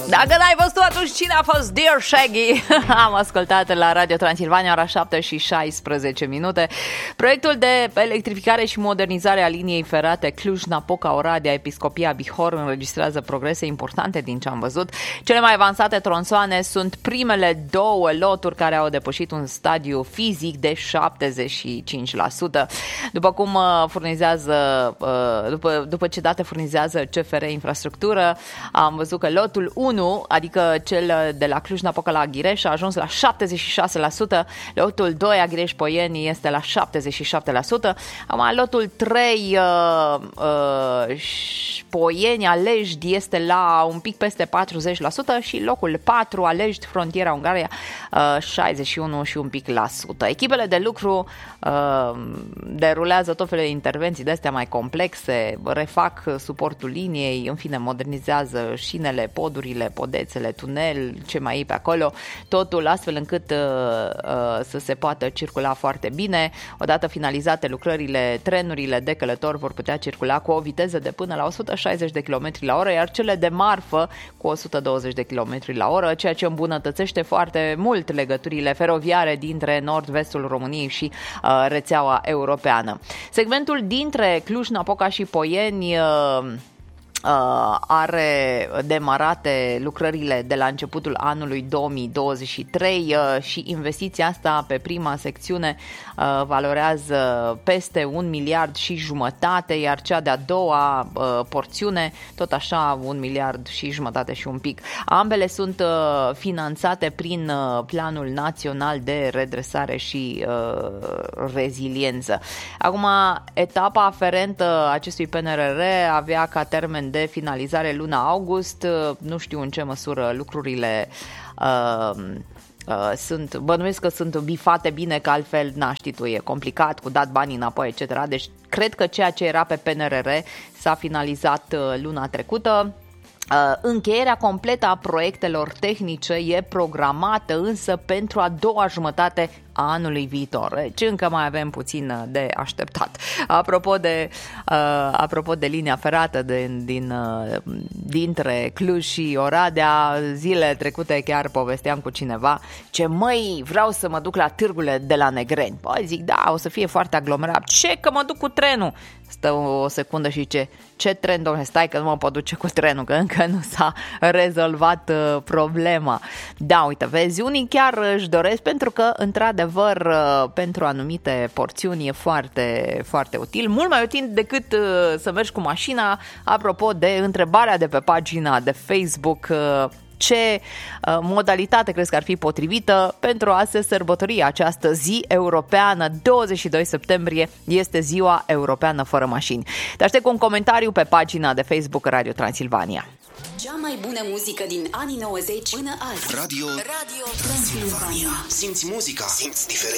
Dacă n-ai văzut atunci cine a fost Dear Shaggy? Am ascultat la Radio Transilvania, ora 7:16. Proiectul de electrificare și modernizare a liniei ferate Cluj-Napoca, Oradea, Episcopia Bihor înregistrează progrese importante din ce am văzut. Cele mai avansate tronsoane sunt primele 2 loturi care au depășit un stadiu fizic de 75%. După cum furnizează, după ce date furnizează CFR Infrastructură, am văzut că lotul 1, adică cel de la Cluj-Napoca la Ghireș, a ajuns la 76%, lotul 2, Aghireș-Poieni, este la 77%, acum lotul 3, Poieni-Alejdi, este la un pic peste 40% și locul 4, Alejdi, frontiera Ungaria, 61 și un pic la sută. Echipele de lucru derulează tot felul de intervenții de-astea mai complexe, refac suportul liniei, în fine, modernizează șinele, podurile, podețele, tunel, ce mai e pe acolo, totul astfel încât să se poată circula foarte bine. Odată finalizate lucrările, trenurile de călători vor putea circula cu o viteză de până la 160 de km la oră, iar cele de marfă cu 120 de km la oră, ceea ce îmbunătățește foarte mult legăturile feroviare dintre nord-vestul României și rețeaua europeană. Segmentul dintre Cluj-Napoca și Poieni are demarate lucrările de la începutul anului 2023 și investiția asta pe prima secțiune valorează peste 1,5 miliard, iar cea de-a doua porțiune tot așa 1,5 miliard și un pic. Ambele sunt finanțate prin Planul Național de Redresare și Reziliență. Acum, etapa aferentă acestui PNRR avea ca termen de finalizare luna august. Nu știu în ce măsură lucrurile bănuiesc că sunt bifate bine, că altfel, știi tu, e complicat, cu dat banii înapoi, etc. Deci cred că ceea ce era pe PNRR s-a finalizat luna trecută. Încheierea completă a proiectelor tehnice e programată însă pentru a doua jumătate a anului viitor. Deci încă mai avem puțin de așteptat. Apropo de linia ferată dintre Cluj și Oradea, zile trecute chiar povesteam cu cineva ce vreau să mă duc la târgurile de la Negreni. Păi zic, da, o să fie foarte aglomerat. Ce, că mă duc cu trenul? Stă o secundă și ce tren, domnule, stai că nu mă pot duce cu trenul, că încă nu s-a rezolvat problema. Da, uite, vezi, unii chiar își doresc, pentru că, într-adevăr, pentru anumite porțiuni e foarte, foarte util, mult mai util decât să mergi cu mașina. Apropo de întrebarea de pe pagina de Facebook, ce modalitate crezi că ar fi potrivită pentru a se sărbători această zi europeană? 22 septembrie este ziua europeană fără mașini. Te aștept cu un comentariu pe pagina de Facebook Radio Transilvania. Cea mai bună muzică din anii 90 până azi. Radio Transilvania. Simți muzica, simți diferența.